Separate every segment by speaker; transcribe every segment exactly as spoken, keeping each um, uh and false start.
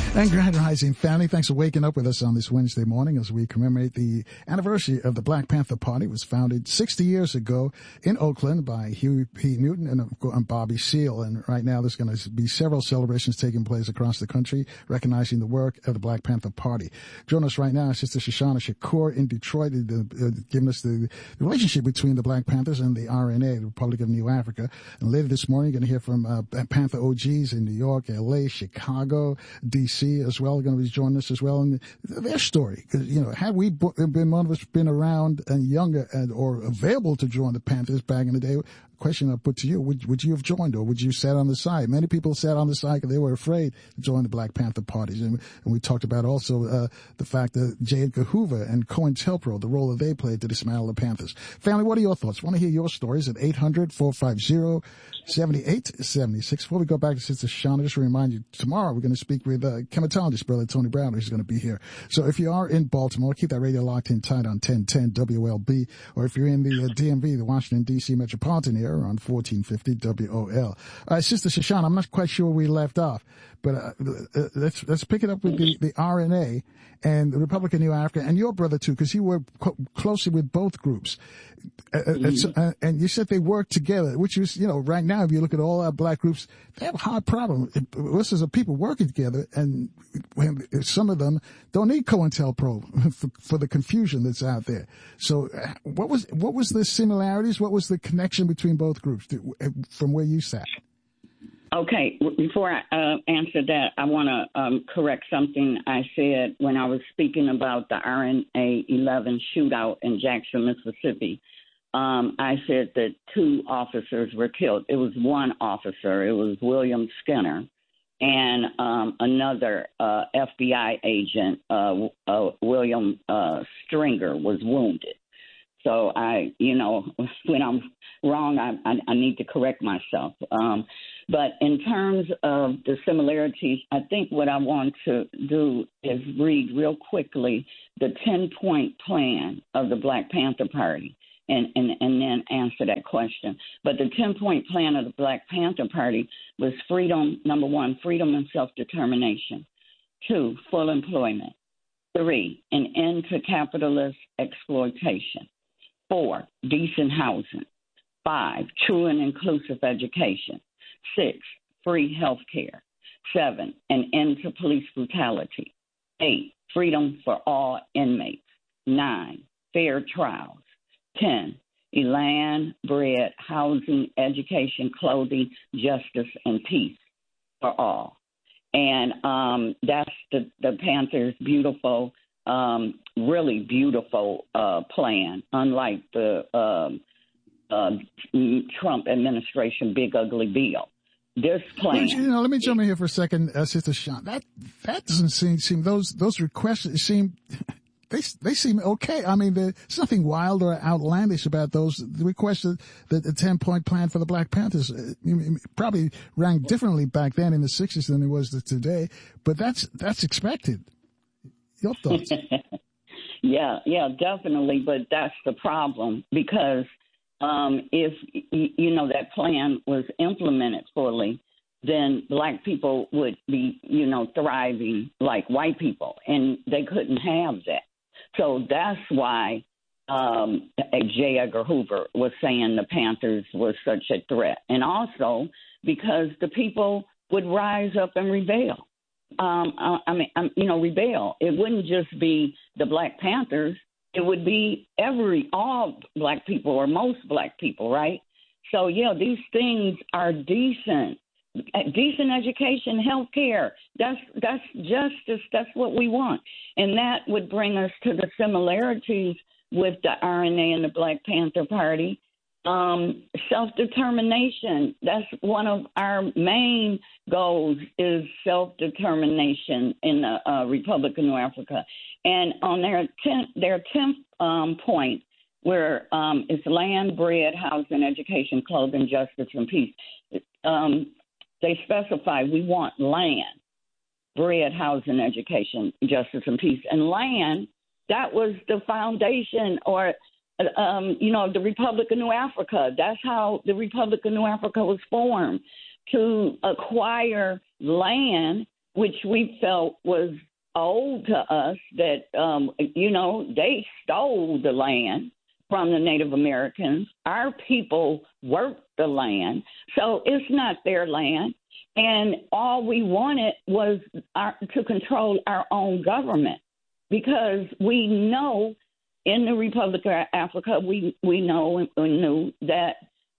Speaker 1: And Grand Rising family, thanks for waking up with us on this Wednesday morning as we commemorate the anniversary of the Black Panther Party. It was founded sixty years ago in Oakland by Huey P. Newton and, and Bobby Seale. And right now there's going to be several celebrations taking place across the country recognizing the work of the Black Panther Party. Joining us right now is Sister Shoshana Shakur in Detroit, uh, giving us the, the relationship between the Black Panthers and the R N A, the Republic of New Africa. And later this morning, you're going to hear from uh, Panther O Gs in New York, L A, Chicago, D C as well, going to be joining us as well, and their story. Because, you know, had we been one of us been around and younger and or available to join the Panthers back in the day, question I put to you, would, would you have joined or would you sat on the side? Many people sat on the side because they were afraid to join the Black Panther parties. And, and we talked about also uh, the fact that J. Edgar Hoover and COINTELPRO, the role that they played to dismantle the Panthers. Family, what are your thoughts? Want to hear your stories at eight hundred, four five zero, seven eight seven six. Before we go back to Sister Shauna, just to remind you, tomorrow we're going to speak with uh, chematologist Brother Tony Brown, who's going to be here. So if you are in Baltimore, keep that radio locked in tight on ten ten W L B, or if you're in the uh, D M V, the Washington, D C metropolitan area, on fourteen fifty W O L. All right, Sister Shoshana, I'm not quite sure where we left off, but uh, uh, let's let's pick it up with the, the R N A and the Republic of New Africa, and your brother too, because you worked co- closely with both groups. Uh, mm-hmm. and, so, uh, and you said they work together, which is, you know, right now, if you look at all our black groups, they have a hard problem. This is a people working together, and when some of them don't need COINTELPRO for, for the confusion that's out there. So, uh, what was what was the similarities? What was the connection between both groups to, from where you sat?
Speaker 2: Okay, before I uh, answer that, I want to um, correct something I said when I was speaking about the R N A eleven shootout in Jackson, Mississippi. Um, I said that two officers were killed. It was one officer. It was William Skinner, and um, another uh, F B I agent, uh, uh, William uh, Stringer, was wounded. So I, you know, when I'm wrong, I, I, I need to correct myself. Um, but in terms of the similarities, I think what I want to do is read real quickly the ten-point plan of the Black Panther Party and, and, and then answer that question. But the ten-point plan of the Black Panther Party was freedom, number one, freedom and self-determination. Two, full employment. Three, an end to capitalist exploitation. Four, decent housing. Five, true and inclusive education. Six, free health care. Seven, an end to police brutality. Eight, freedom for all inmates. Nine, fair trials. Ten, land, bread, housing, education, clothing, justice, and peace for all. And um, that's the, the Panthers' beautiful Um, really beautiful uh, plan, unlike the um, uh, Trump administration big ugly bill. This plan,
Speaker 1: you know, let me jump in here for a second, uh, Sister Sean. That that doesn't seem seem those those requests seem they they seem okay. I mean, there's nothing wild or outlandish about those requests. The, the ten point plan for the Black Panthers uh, probably rang differently back then in the sixties than it was today, but that's that's expected. Your thoughts?
Speaker 2: yeah, yeah, definitely. But that's the problem because um, if, you know, that plan was implemented fully, then black people would be, you know, thriving like white people, and they couldn't have that. So that's why um, J. Edgar Hoover was saying the Panthers were such a threat. And also because the people would rise up and rebel. Um, I, I mean, um, you know, rebel. It wouldn't just be the Black Panthers. It would be every, all black people or most black people, right? So, yeah, these things are decent. Decent education, health care. That's, that's justice. That's what we want. And that would bring us to the similarities with the R N A and the Black Panther Party. Um, self-determination, that's one of our main goals, is self-determination in the uh, Republic of New Africa. And on their tenth, their tenth um, point, where um, it's land, bread, housing, education, clothing, justice, and peace, um, they specify we want land, bread, housing, education, justice, and peace. And land, that was the foundation or Um, you know, the Republic of New Africa. That's how the Republic of New Africa was formed, to acquire land which we felt was owed to us, that, um, you know, they stole the land from the Native Americans. Our people worked the land, so it's not their land. And all we wanted was our, to control our own government, because we know in the Republic of Africa, we, we know and we knew that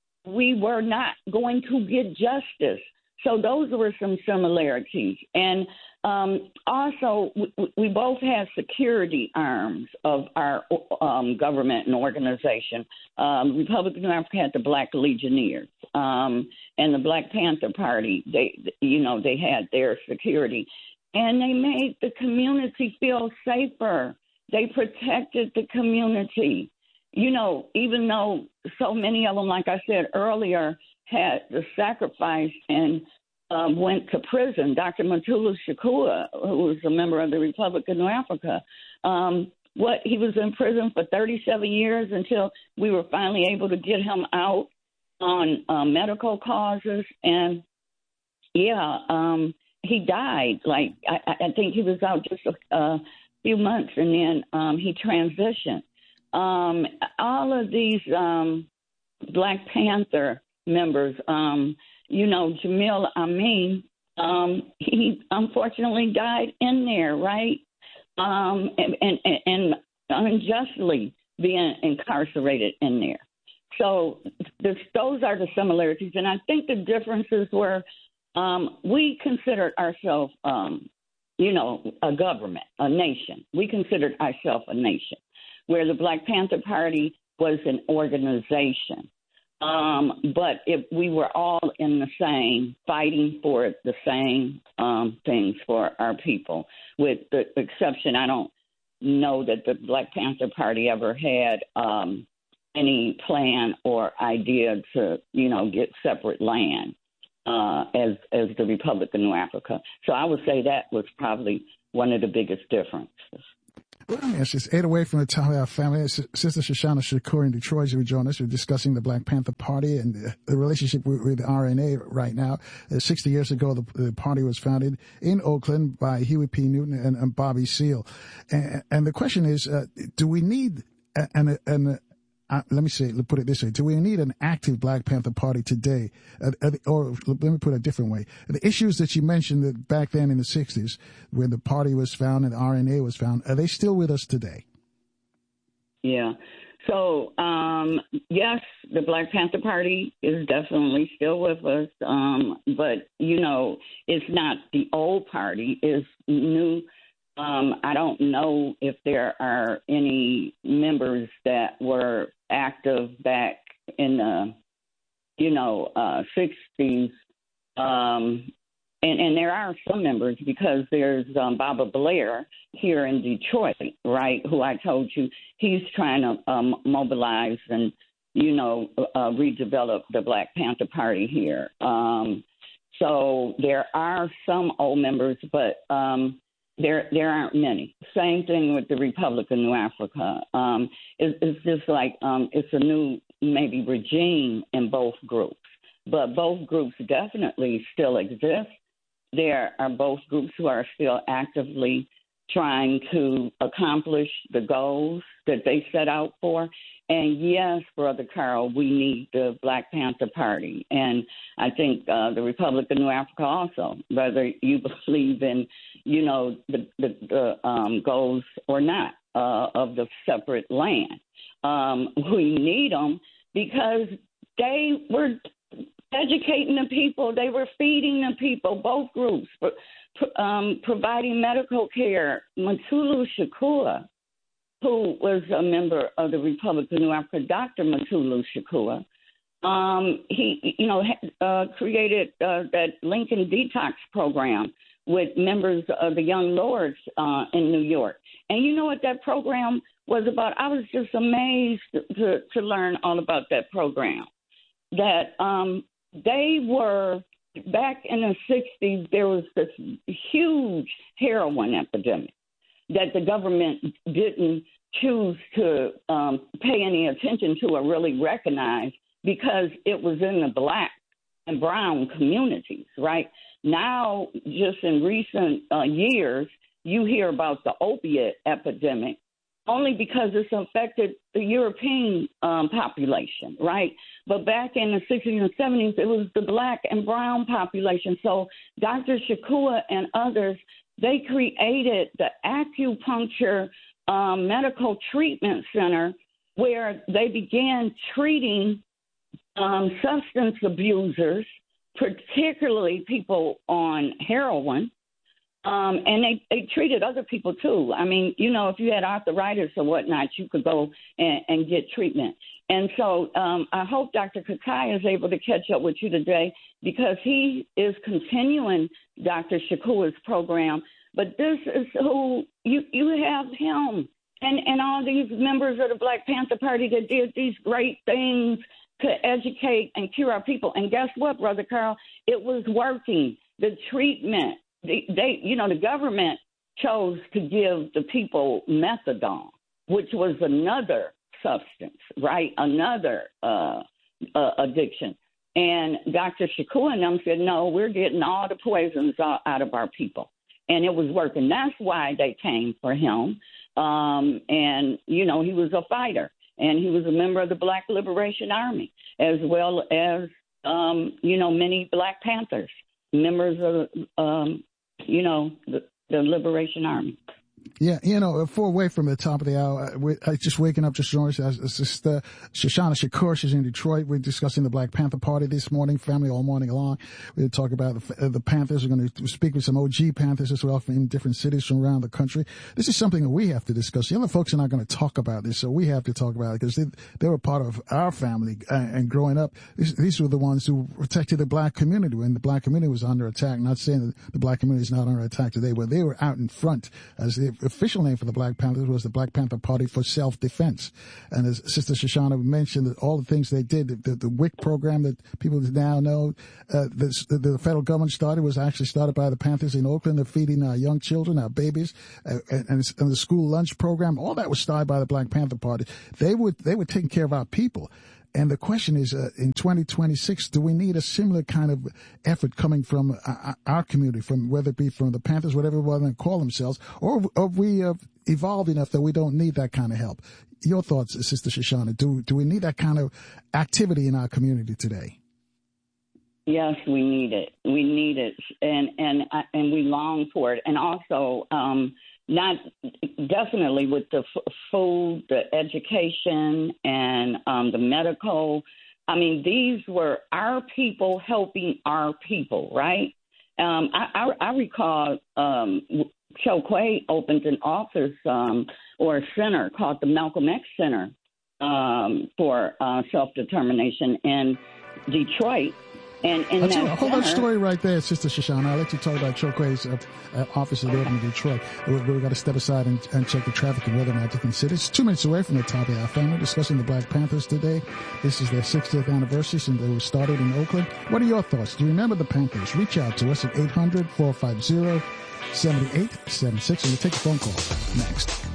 Speaker 2: we were not going to get justice. So those were some similarities. And um, also, we, we both had security arms of our um, government and organization. Um, Republic of Africa had the Black Legionnaires, um, and the Black Panther Party. They, you know, they had their security, and they made the community feel safer. They protected the community. You know, even though so many of them, like I said earlier, had the sacrifice and um, went to prison. Doctor Mutulu Shakua, who was a member of the Republic of North Africa, um, what he was in prison for thirty-seven years until we were finally able to get him out on uh, medical causes. And yeah, um, he died. Like I, I think he was out just a uh, few months, and then um, he transitioned. Um, all of these um, Black Panther members, um, you know, Jamil Amin, um, he unfortunately died in there, right? Um, and, and, and unjustly being incarcerated in there. So this, those are the similarities. And I think the differences were um, we considered ourselves, um, you know, a government, a nation. We considered ourselves a nation, where the Black Panther Party was an organization. Um, but if we were all in the same, fighting for the same um, things for our people, with the exception, I don't know that the Black Panther Party ever had um, any plan or idea to, you know, get separate land uh, as as the Republic of North Africa. So I would say that was probably one of the biggest differences.
Speaker 1: Well, let me ask you, it's eight away from the top of our family. Sister Shoshana Shakur in Detroit, who joined us. We're discussing the Black Panther Party and the relationship with, with R N A right now. Uh, sixty years ago, the, the party was founded in Oakland by Huey P. Newton and, and Bobby Seale. And, and the question is, uh, do we need an, an Uh, let me say, let put it this way. Do we need an active Black Panther Party today? Uh, uh, or let me put it a different way. The issues that you mentioned that back then in the sixties, when the party was found and the R N A was found, are they still with us today?
Speaker 2: Yeah. So, um, yes, the Black Panther Party is definitely still with us. Um, but, you know, it's not the old party. It's new. Um, I don't know if there are any members that were active back in the, you know, uh, sixties. Um, and, and there are some members, because there's um, Baba Blair here in Detroit, right, who I told you he's trying to um, mobilize and, you know, uh, redevelop the Black Panther Party here. Um, so there are some old members, but um, There, there aren't many. Same thing with the Republic of North Africa. Um, it, it's just like um, it's a new maybe regime in both groups, but both groups definitely still exist. There are both groups who are still actively trying to accomplish the goals that they set out for. And yes, Brother Carl, we need the Black Panther Party. And I think uh, the Republic of North Africa also, whether you believe in, you know, the, the, the um, goals or not uh, of the separate land. Um, we need them because they were educating the people. They were feeding the people, both groups, um, providing medical care. Mutulu Shakua, who was a member of the Republic of North Africa, Doctor Mutulu Shakua, um, he, you know, uh, created uh, that Lincoln Detox program with members of the Young Lords uh, in New York. And you know what that program was about? I was just amazed to, to learn all about that program. That um, they were, back in the sixties, there was this huge heroin epidemic that the government didn't choose to um, pay any attention to or really recognize, because it was in the black and brown communities, right? Now, just in recent uh, years, you hear about the opiate epidemic only because it's affected the European um, population, right? But back in the sixties and seventies, it was the black and brown population. So Doctor Shakua and others, they created the acupuncture um, medical treatment center where they began treating um, substance abusers, particularly people on heroin. Um, and they, they treated other people, too. I mean, you know, if you had arthritis or whatnot, you could go and, and get treatment. And so um, I hope Doctor Kakai is able to catch up with you today because he is continuing Doctor Shakua's program. But this is who you, you have him and, and all these members of the Black Panther Party that did these great things to educate and cure our people. And guess what, Brother Carl? It was working. The treatment. They, they, you know, the government chose to give the people methadone, which was another substance, right? Another uh, uh, addiction. And Doctor Shakua and them said, no, we're getting all the poisons out, out of our people. And it was working. That's why they came for him. Um, and, you know, he was a fighter. And he was a member of the Black Liberation Army, as well as, um, you know, many Black Panthers, members of um you know, the, the Liberation Army.
Speaker 1: Yeah, you know, four away from the top of the hour, I just waking up just joined us. It's just uh, Shoshana Shakur. She's in Detroit. We're discussing the Black Panther Party this morning, family all morning long. We're talking about the, uh, the Panthers. We're going to speak with some O G Panthers as well from different cities from around the country. This is something that we have to discuss. The other folks are not going to talk about this, so we have to talk about it because they, they were part of our family. Uh, and growing up, these, these were the ones who protected the Black community when the Black community was under attack. Not saying that the Black community is not under attack today, but they were out in front as the official name for the Black Panthers was the Black Panther Party for Self-Defense. And as Sister Shoshana mentioned, that all the things they did, the, the, the W I C program that people now know, uh, the, the federal government started was actually started by the Panthers in Oakland. They're feeding our young children, our babies, uh, and, and the school lunch program. All that was started by the Black Panther Party. They would, they were taking care of our people. And the question is, uh, in twenty twenty-six, do we need a similar kind of effort coming from uh, our community, from whether it be from the Panthers, whatever they want to call themselves, or have we uh, evolved enough that we don't need that kind of help? Your thoughts, Sister Shoshana, do, do we need that kind of activity in our community today?
Speaker 2: Yes, we need it. We need it, and and uh, and we long for it. And also, um, not definitely with the f- food, the education, and um, the medical. I mean, these were our people helping our people, right? Um, I, I, I recall um, Chokwe opened an office um, or a center called the Malcolm X Center um, for uh, self-determination in Detroit. And in that
Speaker 1: you, hold
Speaker 2: center,
Speaker 1: that story right there, Sister Shoshana. I'll let you talk about Chokwe's uh, uh, office there in Detroit. We've we got to step aside and, and check the traffic and whether or not to consider. It's two minutes away from the top of our family discussing the Black Panthers today. This is their sixtieth anniversary since they were started in Oakland. What are your thoughts? Do you remember the Panthers? Reach out to us at eight hundred, four five zero, seven eight seven six and we'll take a phone call next.